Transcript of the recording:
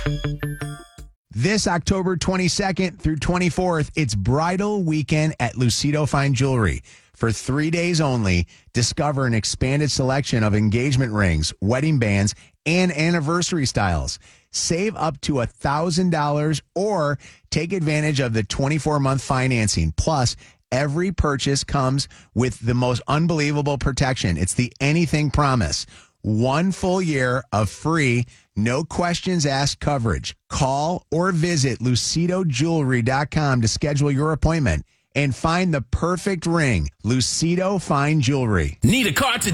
This October 22nd through 24th, it's bridal weekend at Lucido Fine Jewelry. For 3 days only, discover an expanded selection of engagement rings, wedding bands, and anniversary styles. Save up to $1,000 or take advantage of the 24-month financing. Plus, every purchase comes with the most unbelievable protection. It's the Anything Promise. 1 full year of free, no questions asked coverage. Call or visit LucidoJewelry.com to schedule your appointment and find the perfect ring. Lucido Fine Jewelry. Need a car today?